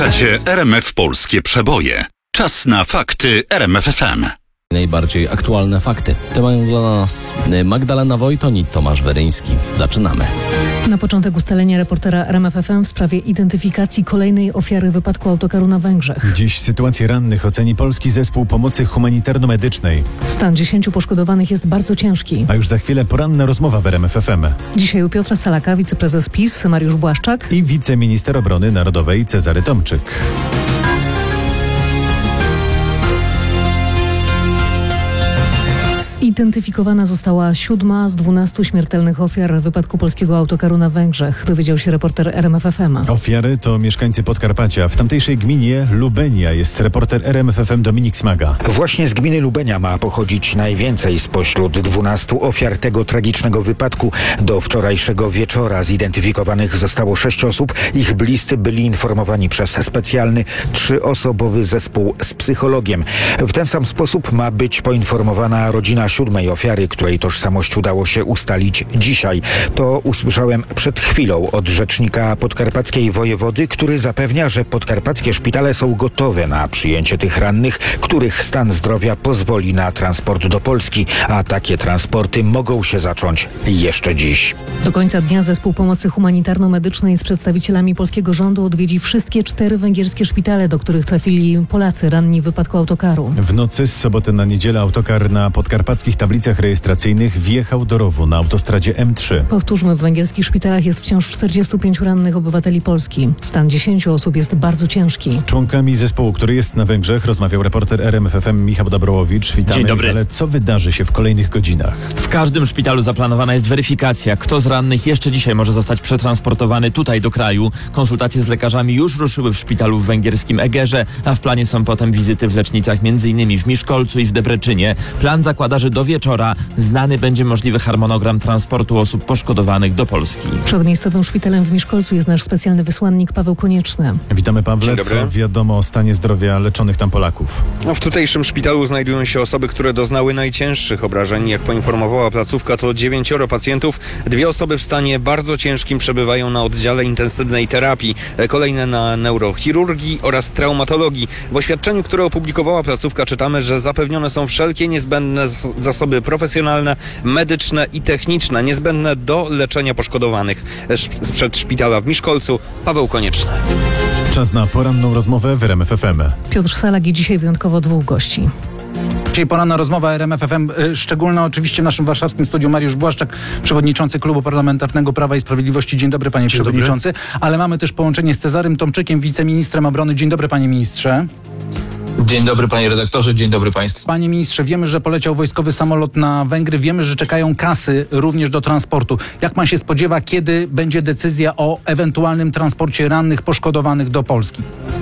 Słuchacie RMF Polskie Przeboje. Czas na fakty RMF FM. Najbardziej aktualne fakty. Te mają dla nas Magdalena Wojton i Tomasz Weryński. Zaczynamy. Na początek ustalenia reportera RMF FM w sprawie identyfikacji kolejnej ofiary wypadku autokaru na Węgrzech. Dziś sytuację rannych oceni Polski Zespół Pomocy Humanitarno-Medycznej. Stan 10 poszkodowanych jest bardzo ciężki. A już za chwilę poranna rozmowa w RMF FM. Dzisiaj u Piotra Salaka wiceprezes PiS Mariusz Błaszczak I wiceminister obrony narodowej Cezary Tomczyk. Zidentyfikowana została 7 z 12 śmiertelnych ofiar wypadku polskiego autokaru na Węgrzech, dowiedział się reporter RMF FM. Ofiary to mieszkańcy Podkarpacia. W tamtejszej gminie Lubenia jest reporter RMF FM Dominik Smaga. Właśnie z gminy Lubenia ma pochodzić najwięcej spośród 12 ofiar tego tragicznego wypadku. Do wczorajszego wieczora zidentyfikowanych zostało 6 osób. Ich bliscy byli informowani przez specjalny 3-osobowy zespół z psychologiem. W ten sam sposób ma być poinformowana rodzina 7 ofiary, której tożsamość udało się ustalić dzisiaj. To usłyszałem przed chwilą od rzecznika podkarpackiej wojewody, który zapewnia, że podkarpackie szpitale są gotowe na przyjęcie tych rannych, których stan zdrowia pozwoli na transport do Polski, a takie transporty mogą się zacząć jeszcze dziś. Do końca dnia Zespół Pomocy Humanitarno-Medycznej z przedstawicielami polskiego rządu odwiedzi wszystkie 4 węgierskie szpitale, do których trafili Polacy ranni w wypadku autokaru. W nocy z soboty na niedzielę autokar na podkarpackich tablicach rejestracyjnych wjechał do rowu na autostradzie M3. Powtórzmy, w węgierskich szpitalach jest wciąż 45 rannych obywateli Polski. Stan 10 osób jest bardzo ciężki. Z członkami zespołu, który jest na Węgrzech, rozmawiał reporter RMF FM Michał Dabrołowicz. Witamy. Dzień dobry. Ale co wydarzy się w kolejnych godzinach? W każdym szpitalu zaplanowana jest weryfikacja. Kto z rannych jeszcze dzisiaj może zostać przetransportowany tutaj do kraju. Konsultacje z lekarzami już ruszyły w szpitalu w węgierskim Egerze, a w planie są potem wizyty w lecznicach m.in. w Miszkolcu i w Debreczynie. Plan zakłada, że do wieczora znany będzie możliwy harmonogram transportu osób poszkodowanych do Polski. Przed miejscowym szpitalem w Miszkolcu jest nasz specjalny wysłannik Paweł Konieczny. Witamy, Pawle. Dzień dobry. Co wiadomo o stanie zdrowia leczonych tam Polaków? W tutejszym szpitalu znajdują się osoby, które doznały najcięższych obrażeń. Jak poinformowała placówka, to 9 pacjentów. 2 osoby w stanie bardzo ciężkim przebywają na oddziale intensywnej terapii. Kolejne na neurochirurgii oraz traumatologii. W oświadczeniu, które opublikowała placówka, czytamy, że zapewnione są wszelkie niezbędne zasoby profesjonalne, medyczne i techniczne niezbędne do leczenia poszkodowanych. Sprzed szpitala w Miszkolcu Paweł Konieczny. Czas na poranną rozmowę w RMF FM. Piotr Salak i dzisiaj wyjątkowo 2 gości. Dzisiaj poranna rozmowa RMF FM, szczególna oczywiście w naszym warszawskim studiu Mariusz Błaszczak, przewodniczący Klubu Parlamentarnego Prawa i Sprawiedliwości. Dzień dobry, panie przewodniczący. Ale mamy też połączenie z Cezarym Tomczykiem, wiceministrem obrony. Dzień dobry, panie ministrze. Dzień dobry, panie redaktorze, dzień dobry państwu. Panie ministrze, wiemy, że poleciał wojskowy samolot na Węgry, wiemy, że czekają kasy również do transportu. Jak pan się spodziewa, kiedy będzie decyzja o ewentualnym transporcie rannych, poszkodowanych do Polski?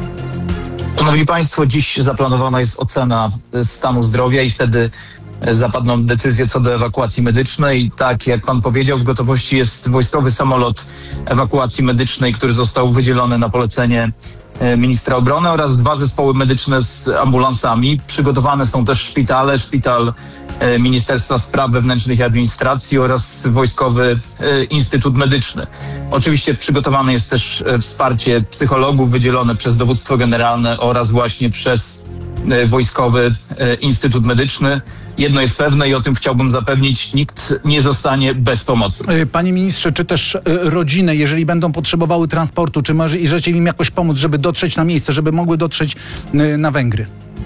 Szanowni państwo, dziś zaplanowana jest ocena stanu zdrowia i wtedy zapadną decyzje co do ewakuacji medycznej. Tak jak pan powiedział, w gotowości jest wojskowy samolot ewakuacji medycznej, który został wydzielony na polecenie ministra obrony oraz 2 zespoły medyczne z ambulansami. Przygotowane są też szpitale, szpital Ministerstwa Spraw Wewnętrznych i Administracji oraz Wojskowy Instytut Medyczny. Oczywiście przygotowane jest też wsparcie psychologów wydzielone przez Dowództwo Generalne oraz właśnie przez Wojskowy Instytut Medyczny. Jedno jest pewne i o tym chciałbym zapewnić, nikt nie zostanie bez pomocy. Panie ministrze, czy też rodziny, jeżeli będą potrzebowały transportu, czy możecie im jakoś pomóc, żeby dotrzeć na miejsce, żeby mogły dotrzeć na Węgry?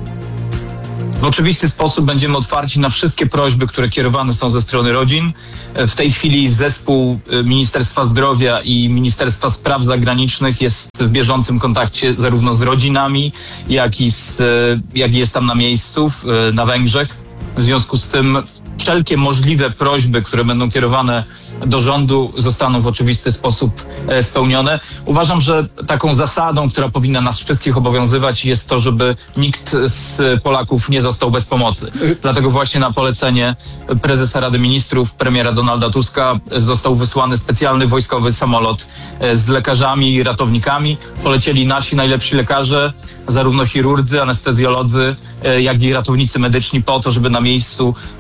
W oczywisty sposób będziemy otwarci na wszystkie prośby, które kierowane są ze strony rodzin. W tej chwili zespół Ministerstwa Zdrowia i Ministerstwa Spraw Zagranicznych jest w bieżącym kontakcie zarówno z rodzinami, jak i jest tam na miejscu, na Węgrzech. W związku z tym wszelkie możliwe prośby, które będą kierowane do rządu, zostaną w oczywisty sposób spełnione. Uważam, że taką zasadą, która powinna nas wszystkich obowiązywać, jest to, żeby nikt z Polaków nie został bez pomocy. Dlatego właśnie na polecenie prezesa Rady Ministrów, premiera Donalda Tuska, został wysłany specjalny wojskowy samolot z lekarzami i ratownikami. Polecieli nasi najlepsi lekarze, zarówno chirurdzy, anestezjolodzy, jak i ratownicy medyczni po to, żeby na miejscu pomóc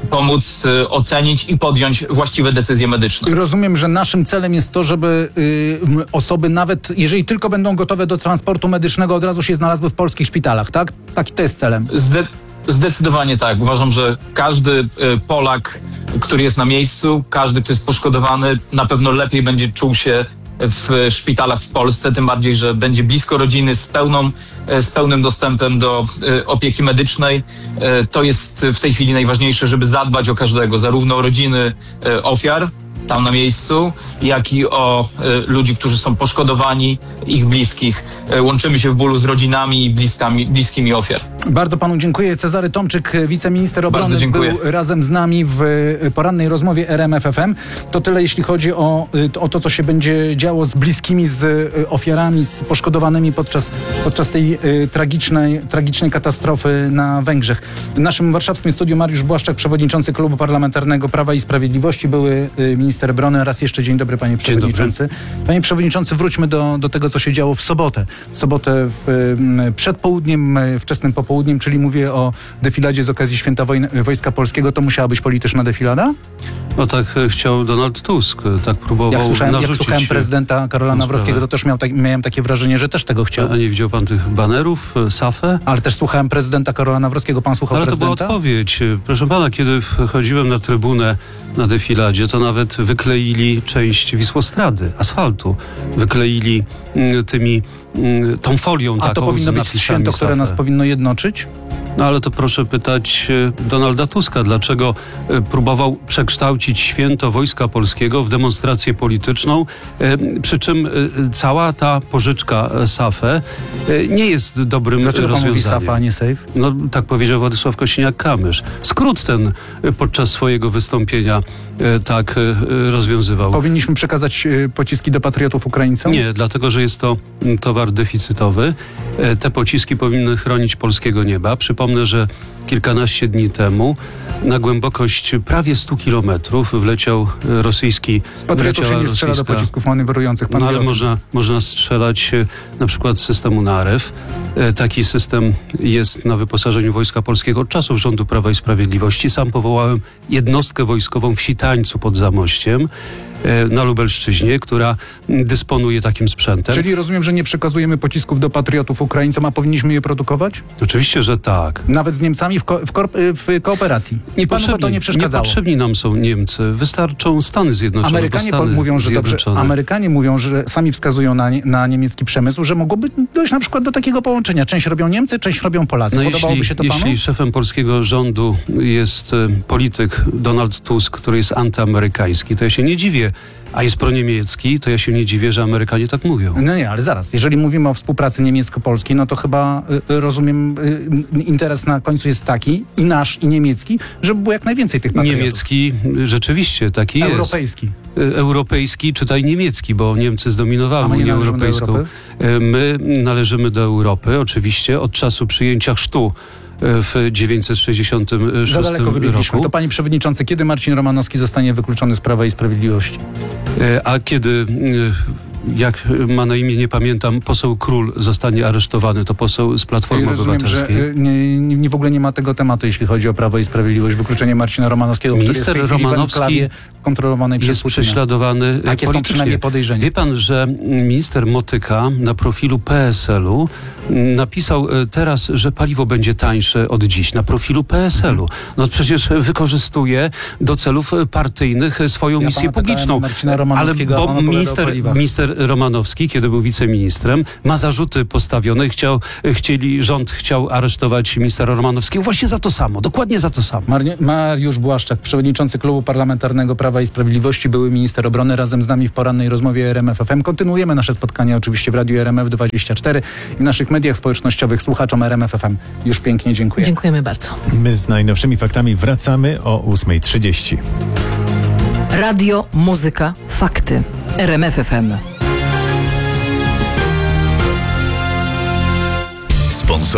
móc ocenić i podjąć właściwe decyzje medyczne. Rozumiem, że naszym celem jest to, żeby osoby nawet, jeżeli tylko będą gotowe do transportu medycznego, od razu się znalazły w polskich szpitalach, tak? Taki to jest celem. Zdecydowanie tak. Uważam, że każdy Polak, który jest na miejscu, każdy, kto jest poszkodowany, na pewno lepiej będzie czuł się w szpitalach w Polsce, tym bardziej, że będzie blisko rodziny z pełnym dostępem do opieki medycznej. To jest w tej chwili najważniejsze, żeby zadbać o każdego, zarówno o rodziny ofiar tam na miejscu, jak i o ludzi, którzy są poszkodowani, ich bliskich. Łączymy się w bólu z rodzinami i bliskimi ofiar. Bardzo panu dziękuję. Cezary Tomczyk, wiceminister obrony, był razem z nami w porannej rozmowie RMF FM. To tyle, jeśli chodzi o to, co się będzie działo z bliskimi, z ofiarami, z poszkodowanymi podczas tej tragicznej katastrofy na Węgrzech. W naszym warszawskim studiu Mariusz Błaszczak, przewodniczący Klubu Parlamentarnego Prawa i Sprawiedliwości, były minister obrony. Raz jeszcze dzień dobry, panie przewodniczący. Panie przewodniczący, wróćmy do tego, co się działo w sobotę. W sobotę przed południem, wczesnym popołudniem, czyli mówię o defiladzie z okazji Święta Wojska Polskiego. To musiała być polityczna defilada? No tak chciał Donald Tusk, tak próbował narzucić. Jak słuchałem prezydenta Karola Nawrockiego, to też miałem takie wrażenie, że też tego chciał. A nie widział pan tych banerów, Safę? Ale też słuchałem prezydenta Karola Nawrockiego. Pan słuchał prezydenta? Ale to była odpowiedź. Proszę pana, kiedy wchodziłem na trybunę na defiladzie, to nawet wykleili część Wisłostrady, asfaltu. Wykleili tą folią taką. A to powinno być święto, które nas powinno jednoczyć? No ale to proszę pytać Donalda Tuska, dlaczego próbował przekształcić święto Wojska Polskiego w demonstrację polityczną, przy czym cała ta pożyczka SAFE nie jest dobrym rozwiązaniem. Dlaczego pan mówi SAFE, a nie SAFE? No tak powiedział Władysław Kosiniak-Kamysz. Skrót ten podczas swojego wystąpienia tak rozwiązywał. Powinniśmy przekazać pociski do patriotów Ukraińcom? Nie, dlatego że jest to towar deficytowy. Te pociski powinny chronić polskiego nieba. Przypomnę, że kilkanaście dni temu na głębokość prawie 100 kilometrów wleciał rosyjski... Z patriotów się nie strzela do pocisków manewrujących. No ale można strzelać na przykład z systemu Narew. Taki system jest na wyposażeniu Wojska Polskiego od czasów rządu Prawa i Sprawiedliwości. Sam powołałem jednostkę wojskową w Sitańcu pod Zamościem na Lubelszczyźnie, która dysponuje takim sprzętem. Czyli rozumiem, że nie przekazujemy pocisków do patriotów Ukraińcom, a powinniśmy je produkować? Oczywiście, że tak. Nawet z Niemcami w kooperacji. To nie przeszkadzało. Niepotrzebni nam są Niemcy. Wystarczą Stany Zjednoczone. Amerykanie mówią, że sami wskazują na niemiecki przemysł, że mogłoby dojść na przykład do takiego połączenia. Część robią Niemcy, część robią Polacy. Podobałoby się to panu? Jeśli szefem polskiego rządu jest polityk Donald Tusk, który jest antyamerykański, to ja się nie dziwię. A jest proniemiecki, to ja się nie dziwię, że Amerykanie tak mówią. No nie, ale zaraz. Jeżeli mówimy o współpracy niemiecko-polskiej, no to chyba rozumiem, interes na końcu jest taki, i nasz, i niemiecki, żeby było jak najwięcej tych patriotów. Niemiecki rzeczywiście taki jest. Europejski. Europejski, czytaj niemiecki, bo Niemcy zdominowały Unię Europejską. My należymy do Europy, oczywiście, od czasu przyjęcia chrztu w 966 Za daleko wybiegliśmy. roku. To panie przewodniczący, kiedy Marcin Romanowski zostanie wykluczony z Prawa i Sprawiedliwości? A kiedy, jak ma na imię, nie pamiętam, poseł Król zostanie aresztowany, to poseł z Platformy Obywatelskiej. Że w ogóle nie ma tego tematu, jeśli chodzi o Prawo i Sprawiedliwość. Wykluczenie Marcina Romanowskiego, Minister który jest w Romanowski kontrolowanej przez jest Putina. prześladowany Takie są przynajmniej podejrzenia. Wie pan, że minister Motyka na profilu PSL-u napisał teraz, że paliwo będzie tańsze od dziś. Na profilu PSL-u. No przecież wykorzystuje do celów partyjnych swoją misję publiczną. Ale bo minister Romanowski, kiedy był wiceministrem, ma zarzuty postawione. Rząd chciał aresztować ministra Romanowskiego właśnie za to samo. Dokładnie za to samo. Mariusz Błaszczak, przewodniczący Klubu Parlamentarnego Prawa i Sprawiedliwości, były minister obrony, razem z nami w porannej rozmowie RMF FM. Kontynuujemy nasze spotkania oczywiście w Radiu RMF24 i w naszych mediach społecznościowych. Słuchaczom RMF FM już pięknie dziękuję. Dziękujemy bardzo. My z najnowszymi faktami wracamy o 8:30. Radio, muzyka, fakty. RMF FM. Sponsor